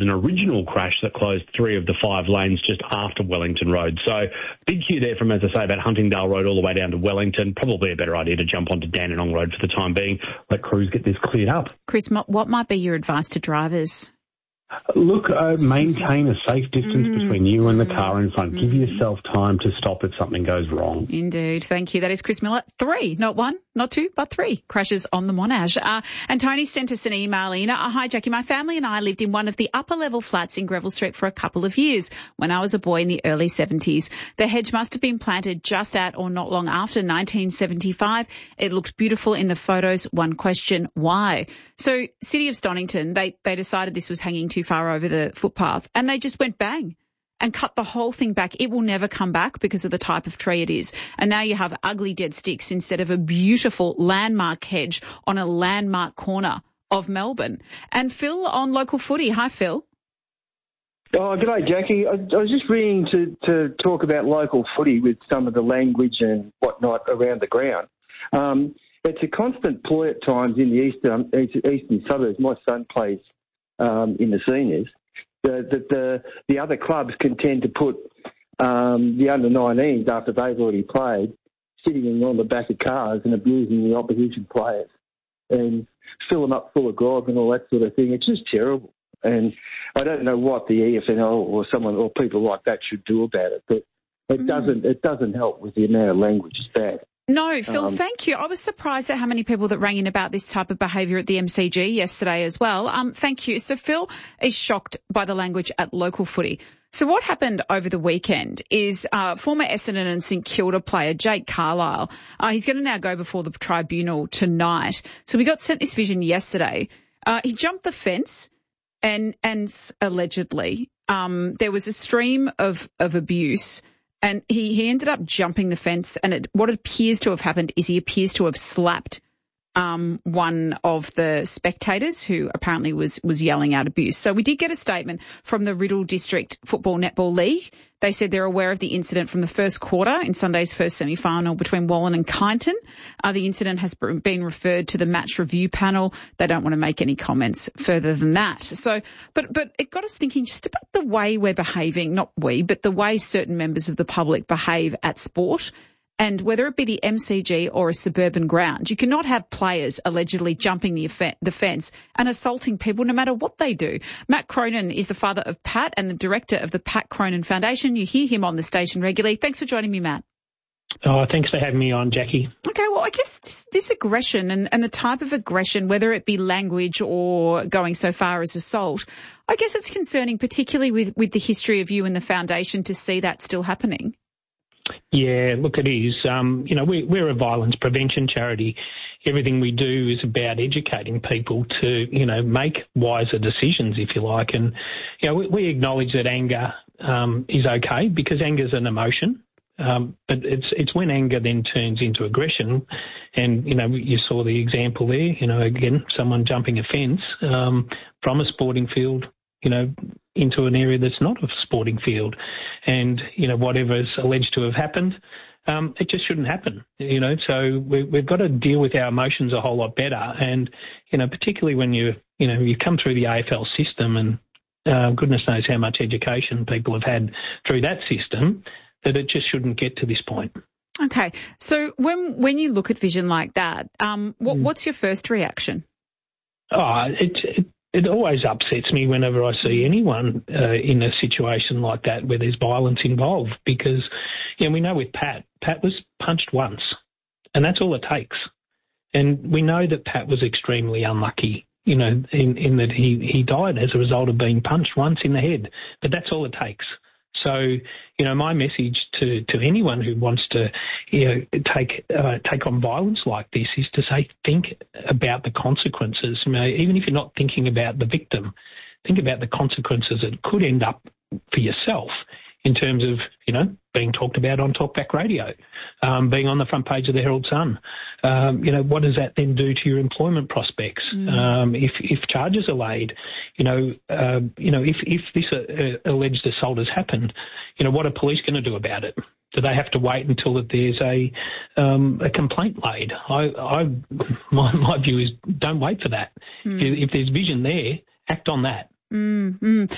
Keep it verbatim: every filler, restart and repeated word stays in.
an original crash that closed three of the five lanes just after Wellington Road. So big queue there from, as I say, about Huntingdale Road all the way down to Wellington. Probably a better idea to jump onto Dandenong Road for the time being. Let crews get this cleared up. Chris, what might be your advice to drivers? Look, uh, maintain a safe distance mm. between you and the car in front. Mm. Give yourself time to stop if something goes wrong. Indeed. Thank you. That is Chris Miller. Three, not one, not two, but three crashes on the Monash. Uh, and Tony sent us an email in. Uh, Hi, Jackie. My family and I lived in one of the upper-level flats in Greville Street for a couple of years when I was a boy in the early seventies. The hedge must have been planted just at or not long after nineteen seventy-five. It looked beautiful in the photos. One question, why? So City of Stonington, they, they decided this was hanging too far over the footpath and they just went bang and cut the whole thing back. It will never come back because of the type of tree it is. And now you have ugly dead sticks instead of a beautiful landmark hedge on a landmark corner of Melbourne. And Phil on Local Footy. Hi, Phil. Oh, g'day, Jackie. I, I was just ringing to, to talk about local footy with some of the language and whatnot around the ground. Um, it's a constant ploy at times in the eastern, eastern suburbs. My son plays um, in the seniors. The, the, the, the other clubs can tend to put um, the under nineteens after they've already played, sitting on the back of cars and abusing the opposition players and fill them up full of grog and all that sort of thing. It's just terrible. And I don't know what the E F N L or someone or people like that should do about it, but it mm. doesn't it doesn't help with the amount of language. It's bad. No, Phil, um, thank you. I was surprised at how many people that rang in about this type of behaviour at the M C G yesterday as well. Um, thank you. So Phil is shocked by the language at Local Footy. So what happened over the weekend is uh, former Essendon and St Kilda player Jake Carlisle, uh, he's going to now go before the tribunal tonight. So we got sent this vision yesterday. Uh, he jumped the fence and, and allegedly um, there was a stream of, of abuse. And he, he ended up jumping the fence, and it, what appears to have happened is he appears to have slapped um, one of the spectators who apparently was, was yelling out abuse. So we did get a statement from the Riddle District Football Netball League. They said they're aware of the incident from the first quarter in Sunday's first semi-final between Wallen and Kyneton. Uh, the incident has been referred to the match review panel. They don't want to make any comments further than that. So, but, but it got us thinking just about the way we're behaving, not we, but the way certain members of the public behave at sport. And whether it be the M C G or a suburban ground, you cannot have players allegedly jumping the, the fence and assaulting people no matter what they do. Matt Cronin is the father of Pat and the director of the Pat Cronin Foundation. You hear him on the station regularly. Thanks for joining me, Matt. Oh, thanks for having me on, Jackie. Okay, well, I guess this, this aggression and, and the type of aggression, whether it be language or going so far as assault, I guess it's concerning, particularly with, with the history of you and the foundation, to see that still happening. Yeah, look, it is. Um, you know, we, we're a violence prevention charity. Everything we do is about educating people to, you know, make wiser decisions, if you like. And, you know, we, we acknowledge that anger um, is okay because anger is an emotion. Um, but it's it's when anger then turns into aggression. And, you know, you saw the example there, you know, again, someone jumping a fence um, from a sporting field, you know, into an area that's not a sporting field. And, you know, whatever's alleged to have happened, um, it just shouldn't happen, you know. So we, we've got to deal with our emotions a whole lot better. And, you know, particularly when you, you know, you come through the A F L system and uh, goodness knows how much education people have had through that system, that it just shouldn't get to this point. Okay. So when when you look at vision like that, um, what, mm. what's your first reaction? Oh, it, it It always upsets me whenever I see anyone uh, in a situation like that where there's violence involved because, you know, we know with Pat, Pat was punched once and that's all it takes. And we know that Pat was extremely unlucky, you know, in, in that he, he died as a result of being punched once in the head, but that's all it takes. So, you know, my message to, to anyone who wants to, you know, take uh, take on violence like this is to say, think about the consequences. You know, even if you're not thinking about the victim, think about the consequences that could end up for yourself in terms of, you know, being talked about on Talkback Radio, um, being on the front page of the Herald Sun. Um, you know, what does that then do to your employment prospects? Mm. Um, if, if charges are laid, you know, uh, you know, if, if this uh, alleged assault has happened, you know, what are police going to do about it? Do they have to wait until that there's a um, a complaint laid? I, I my, my view is don't wait for that. Mm. If, if there's vision there, act on that. Mm-hmm.